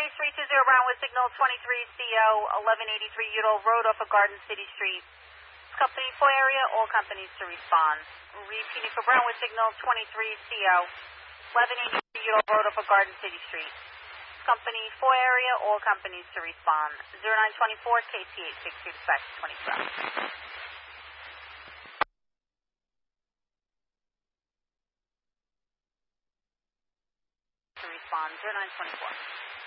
Base 320 Brownwood, signal 23CO, 1183 Udall Road off of Garden City Street. Company 4 area, all companies to respond. Repeating for Brownwood, signal 23CO, 1183 Udall Road off of Garden City Street. Company 4 area, all companies to respond. 0924 KT862 dispatch 27. To respond, 0924.